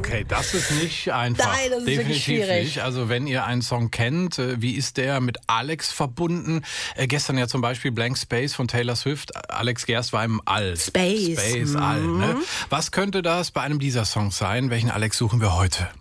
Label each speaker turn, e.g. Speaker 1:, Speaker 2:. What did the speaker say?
Speaker 1: Okay, das ist nicht einfach.
Speaker 2: Nein, das ist wirklich
Speaker 1: Definitiv
Speaker 2: schwierig.
Speaker 1: nicht. Also wenn ihr einen Song kennt, wie ist der mit Alex verbunden? Gestern ja zum Beispiel Blank Space von Taylor Swift. Alex Gerst war im All.
Speaker 2: Space.
Speaker 1: All, ne? Was könnte das bei einem dieser Songs sein? Welchen Alex suchen wir heute?